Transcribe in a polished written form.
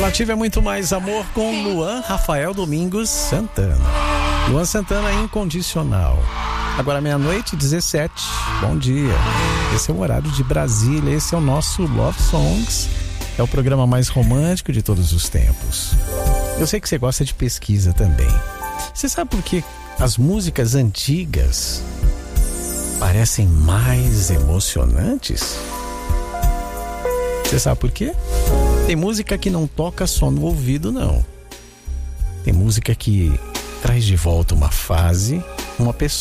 Nativa é muito mais amor com Luan Rafael Domingos Santana. Luan Santana Incondicional. Agora 00:17. Bom dia. Esse é o horário de Brasília. Esse é o nosso Love Songs. É o programa mais romântico de todos os tempos. Eu sei que você gosta de pesquisa também. Você sabe por que as músicas antigas parecem mais emocionantes? Você sabe por quê? Tem música que não toca só no ouvido, não. Tem música que traz de volta uma fase, uma pessoa.